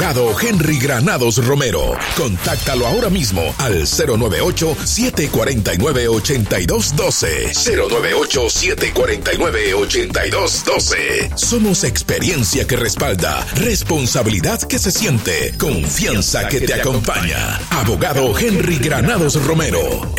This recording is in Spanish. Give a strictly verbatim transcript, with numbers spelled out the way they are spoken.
Abogado Henry Granados Romero. Contáctalo ahora mismo al cero nueve ocho, siete cuatro nueve, ocho dos uno dos. cero nueve ocho, siete cuatro nueve, ocho dos uno dos. Somos experiencia que respalda, responsabilidad que se siente, confianza que te acompaña. Abogado Henry Granados Romero.